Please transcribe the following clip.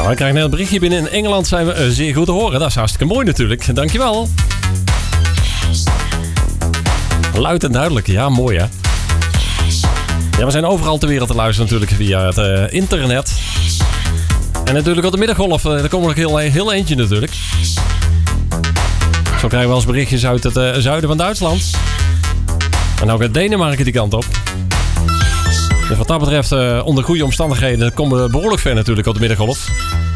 Nou, ik krijg net een berichtje binnen. In Engeland zijn we zeer goed te horen. Dat is hartstikke mooi natuurlijk. Dankjewel. Luid en duidelijk. Ja, mooi hè. Ja, we zijn overal ter wereld te luisteren natuurlijk via het internet. En natuurlijk op de middengolf. Daar komen we nog heel eentje natuurlijk. Zo krijgen we als berichtjes uit het zuiden van Duitsland. En ook uit Denemarken die kant op. Dus wat dat betreft, onder goede omstandigheden komen we behoorlijk ver natuurlijk op de middengolf.